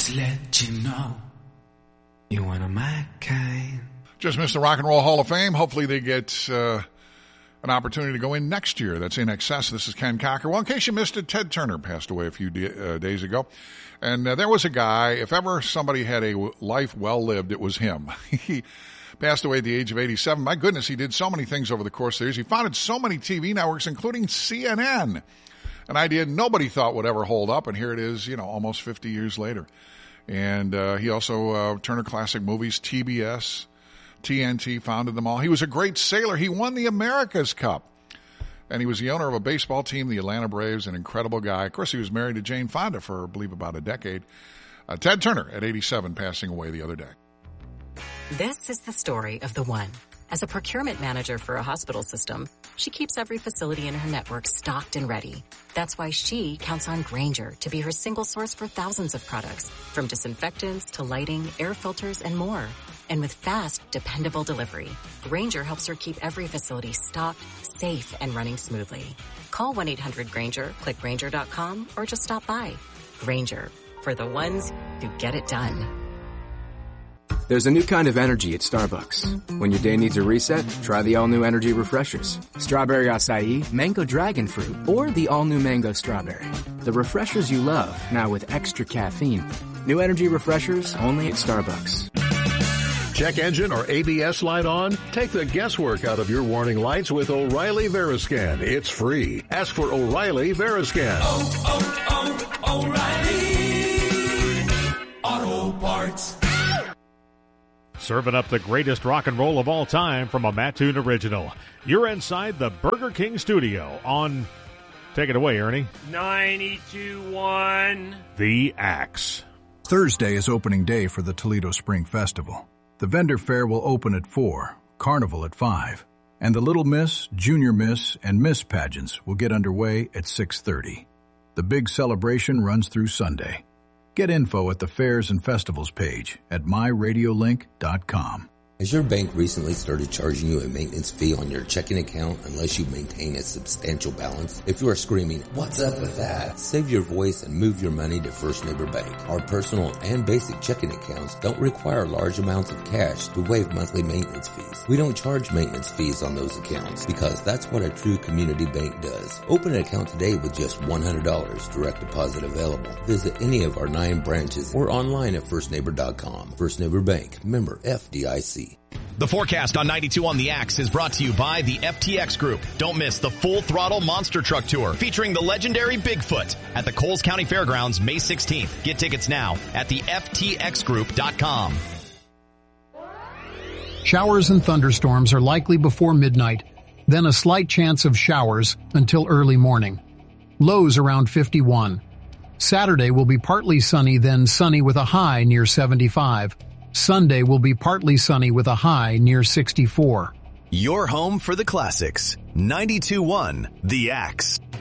to let you know you're one of my kind. Just missed the Rock and Roll Hall of Fame. Hopefully they get an opportunity to go in next year. That's In Excess. This is Ken Cocker. Well, in case you missed it, Ted Turner passed away a few days ago. And there was a guy, if ever somebody had a life well lived, it was him. He passed away at the age of 87. My goodness, he did so many things over the course of the years. He founded so many TV networks, including CNN. An idea nobody thought would ever hold up, and here it is, almost 50 years later. And he also, Turner Classic Movies, TBS, TNT, founded them all. He was a great sailor. He won the America's Cup. And he was the owner of a baseball team, the Atlanta Braves, an incredible guy. Of course, he was married to Jane Fonda for, I believe, about a decade. Ted Turner, at 87, passing away the other day. This is the story of the one. As a procurement manager for a hospital system, she keeps every facility in her network stocked and ready. That's why she counts on Grainger to be her single source for thousands of products, from disinfectants to lighting, air filters, and more. And with fast, dependable delivery, Grainger helps her keep every facility stocked, safe, and running smoothly. Call 1-800-GRAINGER, click Grainger.com, or just stop by. Grainger, for the ones who get it done. There's a new kind of energy at Starbucks. When your day needs a reset, try the all-new energy refreshers. Strawberry acai, mango dragon fruit, or the all-new mango strawberry. The refreshers you love, now with extra caffeine. New energy refreshers only at Starbucks. Check engine or ABS light on? Take the guesswork out of your warning lights with O'Reilly Veriscan. It's free. Ask for O'Reilly Veriscan. O'Reilly Auto Parts. Serving up the greatest rock and roll of all time from a Mattoon original. You're inside the Burger King studio on... Take it away, Ernie. 92.1. The Axe. Thursday is opening day for the Toledo Spring Festival. The vendor fair will open at 4, Carnival at 5, and the Little Miss, Junior Miss, and Miss pageants will get underway at 6:30. The big celebration runs through Sunday. Get info at the Fairs and Festivals page at myradiolink.com. Has your bank recently started charging you a maintenance fee on your checking account unless you maintain a substantial balance? If you are screaming, "What's up with that?" save your voice and move your money to First Neighbor Bank. Our personal and basic checking accounts don't require large amounts of cash to waive monthly maintenance fees. We don't charge maintenance fees on those accounts because that's what a true community bank does. Open an account today with just $100, direct deposit available. Visit any of our 9 branches or online at firstneighbor.com. First Neighbor Bank, member FDIC. The forecast on 92 on the Axe is brought to you by the FTX Group. Don't miss the Full Throttle Monster Truck Tour featuring the legendary Bigfoot at the Coles County Fairgrounds May 16th. Get tickets now at the ftxgroup.com. Showers and thunderstorms are likely before midnight, then a slight chance of showers until early morning. Lows around 51. Saturday will be partly sunny, then sunny with a high near 75. Sunday will be partly sunny with a high near 64. Your home for the classics. 92.1 The Axe.